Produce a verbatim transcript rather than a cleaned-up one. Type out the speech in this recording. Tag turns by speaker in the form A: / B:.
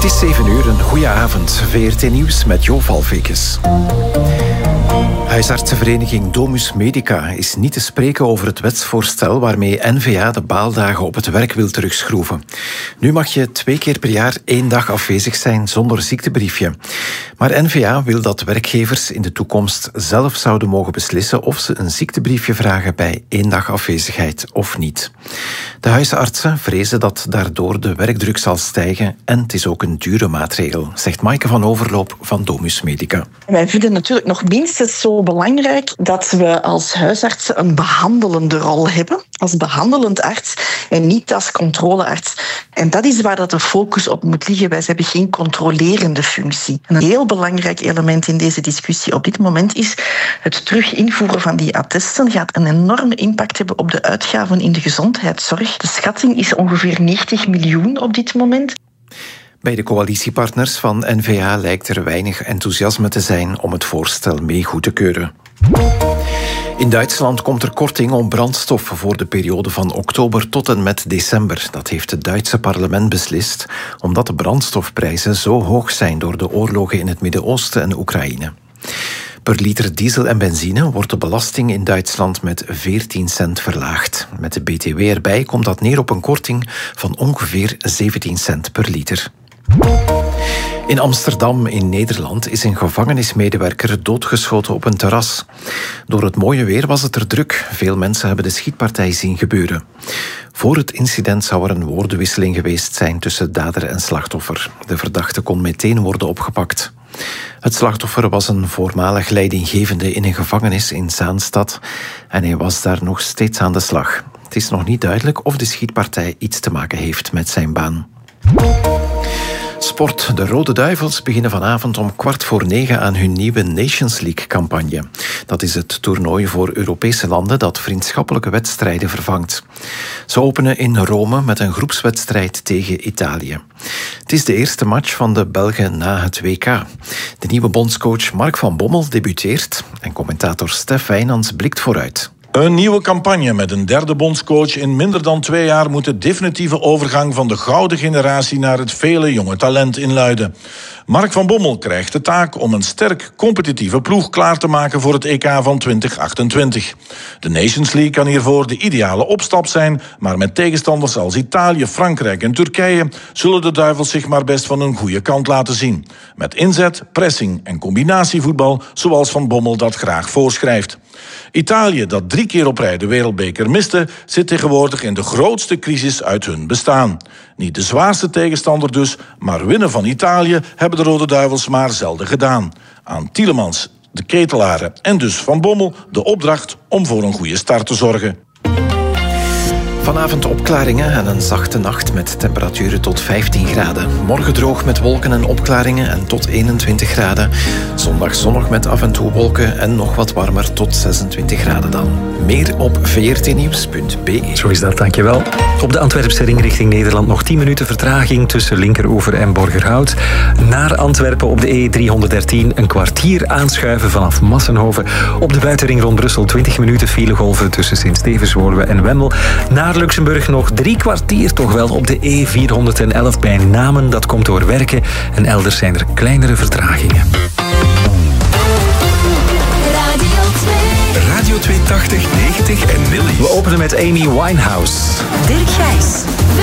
A: Het is zeven uur, een goede avond. V R T Nieuws met Jo Valvekes. Huisartsenvereniging Domus Medica is niet te spreken over het wetsvoorstel waarmee N V A de baaldagen op het werk wil terugschroeven. Nu mag je twee keer per jaar één dag afwezig zijn zonder ziektebriefje. Maar N V A wil dat werkgevers in de toekomst zelf zouden mogen beslissen of ze een ziektebriefje vragen bij één dag afwezigheid of niet. De huisartsen vrezen dat daardoor de werkdruk zal stijgen en het is ook een dure maatregel, zegt Maaike van Overloop van Domus Medica.
B: Wij vinden natuurlijk nog minstens zo belangrijk dat we als huisartsen een behandelende rol hebben, als behandelend arts en niet als controlearts. En dat is waar dat de focus op moet liggen. Wij hebben geen controlerende functie. En een heel belangrijk element in deze discussie op dit moment is het terug invoeren van die attesten gaat een enorme impact hebben op de uitgaven in de gezondheidszorg. De schatting is ongeveer negentig miljoen op dit moment.
A: Bij de coalitiepartners van N V A lijkt er weinig enthousiasme te zijn om het voorstel mee goed te keuren. In Duitsland komt er korting op brandstof voor de periode van oktober tot en met december. Dat heeft het Duitse parlement beslist, omdat de brandstofprijzen zo hoog zijn door de oorlogen in het Midden-Oosten en Oekraïne. Per liter diesel en benzine wordt de belasting in Duitsland met veertien cent verlaagd. Met de B T W erbij komt dat neer op een korting van ongeveer zeventien cent per liter. In Amsterdam in Nederland is een gevangenismedewerker doodgeschoten op een terras. Door het mooie weer was het er druk. Veel mensen hebben de schietpartij zien gebeuren. Voor het incident zou er een woordenwisseling geweest zijn tussen dader en slachtoffer. De verdachte kon meteen worden opgepakt. Het slachtoffer was een voormalig leidinggevende in een gevangenis in Zaanstad en hij was daar nog steeds aan de slag. Het is nog niet duidelijk of de schietpartij iets te maken heeft met zijn baan. Sport. De Rode Duivels beginnen vanavond om kwart voor negen aan hun nieuwe Nations League-campagne. Dat is het toernooi voor Europese landen dat vriendschappelijke wedstrijden vervangt. Ze openen in Rome met een groepswedstrijd tegen Italië. Het is de eerste match van de Belgen na het W K. De nieuwe bondscoach Mark van Bommel debuteert en commentator Stef Wijnands blikt vooruit.
C: Een nieuwe campagne met een derde bondscoach in minder dan twee jaar moet de definitieve overgang van de gouden generatie naar het vele jonge talent inluiden. Mark van Bommel krijgt de taak om een sterk competitieve ploeg klaar te maken voor het E K van twintig achtentwintig. De Nations League kan hiervoor de ideale opstap zijn, maar met tegenstanders als Italië, Frankrijk en Turkije zullen de Duivels zich maar best van een goede kant laten zien. Met inzet, pressing en combinatievoetbal zoals Van Bommel dat graag voorschrijft. Italië, dat drie keer op rij de wereldbeker miste, zit tegenwoordig in de grootste crisis uit hun bestaan. Niet de zwaarste tegenstander dus, maar winnen van Italië hebben de Rode Duivels maar zelden gedaan. Aan Tielemans, de ketelaren en dus Van Bommel de opdracht om voor een goede start te zorgen.
A: Vanavond opklaringen en een zachte nacht met temperaturen tot vijftien graden. Morgen droog met wolken en opklaringen en tot eenentwintig graden. Zondag zonnig met af en toe wolken en nog wat warmer tot zesentwintig graden dan. Meer op v r t nieuws punt b e.
D: Zo is dat, dankjewel. Op de Antwerpse ring richting Nederland nog tien minuten vertraging tussen Linkeroever en Borgerhout. Naar Antwerpen op de E driehonderddertien een kwartier aanschuiven vanaf Massenhoven. Op de buitenring rond Brussel twintig minuten filegolven tussen Sint-Stevens-Woluwe en Wemmel. Naar Luxemburg nog drie kwartier toch wel op de E vierhonderdelf bij Namen. Dat komt door werken en elders zijn er kleinere vertragingen.
E: Radio tweehonderdtachtig, negentig en Milli.
D: We openen met Amy Winehouse.
F: Dirk Gijs.